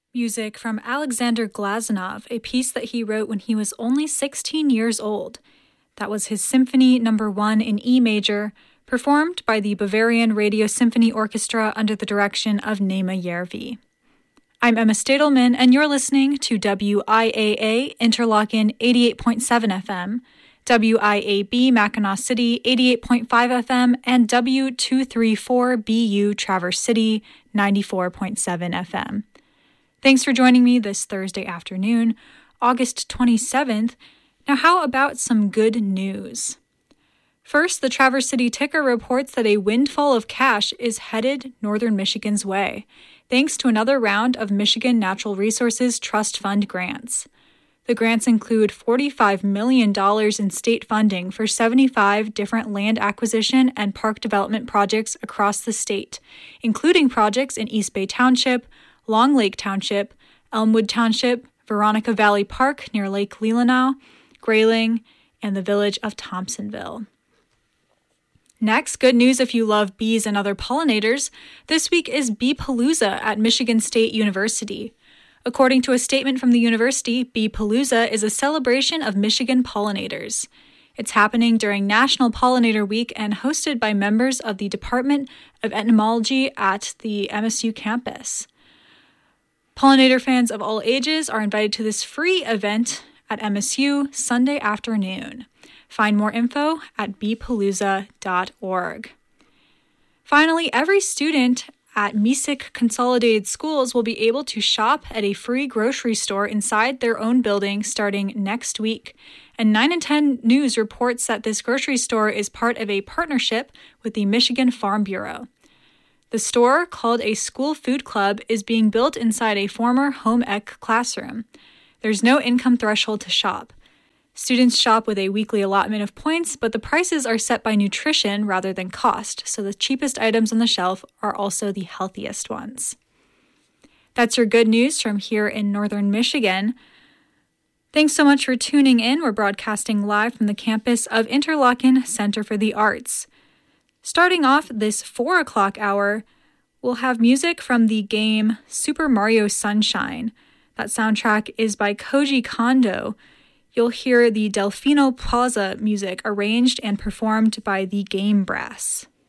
Music from Alexander Glazunov, a piece that he wrote when he was only 16 years old. That was his Symphony No. 1 in E major, performed by the Bavarian Radio Symphony Orchestra under the direction of Nema Järvi. I'm Emma Stadelman, and you're listening to WIAA Interlochen 88.7 FM, WIAB Mackinac City 88.5 FM, and W234BU Traverse City 94.7 FM. Thanks for joining me this Thursday afternoon, August 27th. Now, how about some good news? First, the Traverse City Ticker reports that a windfall of cash is headed northern Michigan's way, thanks to another round of Michigan Natural Resources Trust Fund grants. The grants include $45 million in state funding for 75 different land acquisition and park development projects across the state, including projects in East Bay Township, Long Lake Township, Elmwood Township, Veronica Valley Park near Lake Leelanau, Grayling, and the village of Thompsonville. Next, good news if you love bees and other pollinators. This week is Beepalooza at Michigan State University. According to a statement from the university, Beepalooza is a celebration of Michigan pollinators. It's happening during National Pollinator Week and hosted by members of the Department of Entomology at the MSU campus. Pollinator fans of all ages are invited to this free event at MSU Sunday afternoon. Find more info at beepalooza.org. Finally, every student at MESIC Consolidated Schools will be able to shop at a free grocery store inside their own building starting next week. And 9 and 10 News reports that this grocery store is part of a partnership with the Michigan Farm Bureau. The store, called a School Food Club, is being built inside a former home ec classroom. There's no income threshold to shop. Students shop with a weekly allotment of points, but the prices are set by nutrition rather than cost, so the cheapest items on the shelf are also the healthiest ones. That's your good news from here in northern Michigan. Thanks so much for tuning in. We're broadcasting live from the campus of Interlochen Center for the Arts. Starting off this 4 o'clock hour, we'll have music from the game Super Mario Sunshine. That soundtrack is by Koji Kondo. You'll hear the Delfino Plaza music arranged and performed by the Game Brass.